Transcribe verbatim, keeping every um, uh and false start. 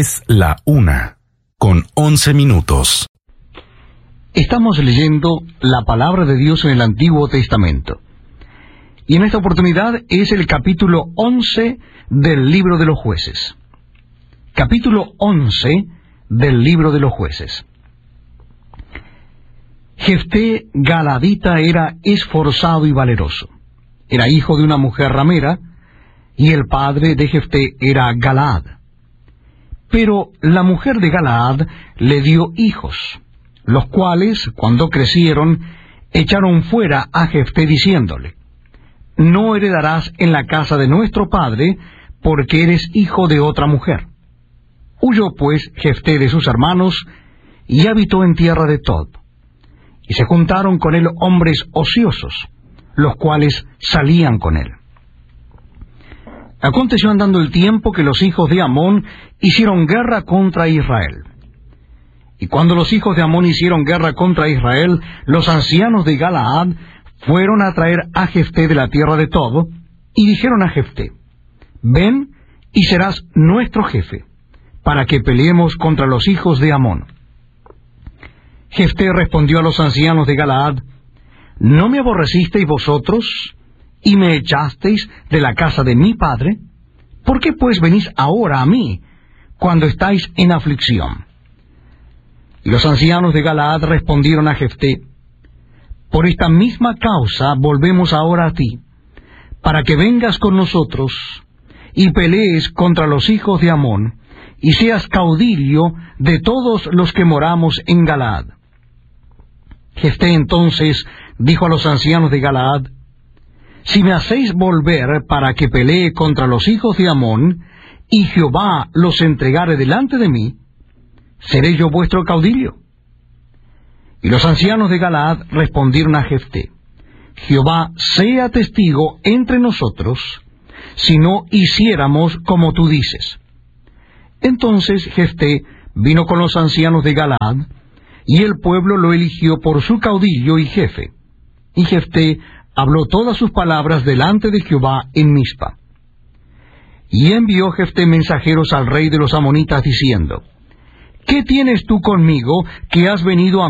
Es la una, con once minutos. Estamos leyendo la palabra de Dios en el Antiguo Testamento. Y en esta oportunidad es el capítulo once del libro de los jueces. Capítulo once del libro de los jueces. Jefté Galadita era esforzado y valeroso. Era hijo de una mujer ramera, y el padre de Jefté era Galaad. Pero la mujer de Galaad le dio hijos, los cuales, cuando crecieron, echaron fuera a Jefté diciéndole: No heredarás en la casa de nuestro padre, porque eres hijo de otra mujer. Huyó pues Jefté de sus hermanos, y habitó en tierra de Tob. Y se juntaron con él hombres ociosos, los cuales salían con él. Aconteció andando el tiempo que los hijos de Amón hicieron guerra contra Israel. Y cuando los hijos de Amón hicieron guerra contra Israel, los ancianos de Galaad fueron a traer a Jefté de la tierra de Tob, y dijeron a Jefté: Ven y serás nuestro jefe, para que peleemos contra los hijos de Amón. Jefté respondió a los ancianos de Galaad: ¿No me aborrecisteis vosotros, y me echasteis de la casa de mi padre? ¿Por qué pues venís ahora a mí, cuando estáis en aflicción? Y los ancianos de Galaad respondieron a Jefté: Por esta misma causa volvemos ahora a ti, para que vengas con nosotros, y pelees contra los hijos de Amón, y seas caudillo de todos los que moramos en Galaad. Jefté entonces dijo a los ancianos de Galaad: Si me hacéis volver para que pelee contra los hijos de Amón, y Jehová los entregare delante de mí, ¿seré yo vuestro caudillo? Y los ancianos de Galaad respondieron a Jefté: Jehová sea testigo entre nosotros, si no hiciéramos como tú dices. Entonces Jefté vino con los ancianos de Galaad, y el pueblo lo eligió por su caudillo y jefe. Y Jefté habló todas sus palabras delante de Jehová en Mizpa. Y envió Jefté mensajeros al rey de los amonitas, diciendo: ¿Qué tienes tú conmigo, que has venido a